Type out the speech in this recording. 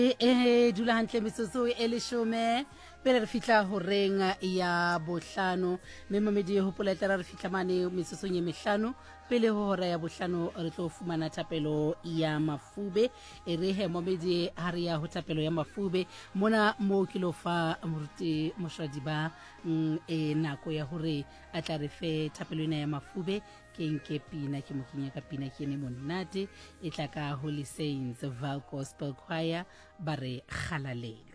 Dula hantle metsotso e leshome pele re fitla horeng ya bohlano mme mamedi ho poletela re fitla mane metsotsong e mehlano pele ho hora ya bohlano re tlo fumana thapelo ya mafube e re he mamedi ha re ya ho thapelo ya mafube mona mo ke lo fa moruti moshwadi ba nako ya hore a tla re fe thapelo ena ya mafube ke nke pina ke mo kenya ka pina ke ne monate e tla ka Holy Saints Val Gospel Choir ba re kgalaleng.